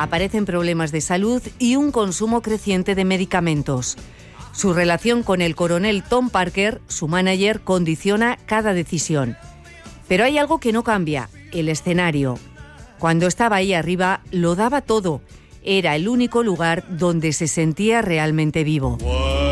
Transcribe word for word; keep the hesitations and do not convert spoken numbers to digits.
Aparecen problemas de salud y un consumo creciente de medicamentos. Su relación con el coronel Tom Parker, su manager, condiciona cada decisión. Pero hay algo que no cambia: el escenario. Cuando estaba ahí arriba, lo daba todo. Era el único lugar donde se sentía realmente vivo.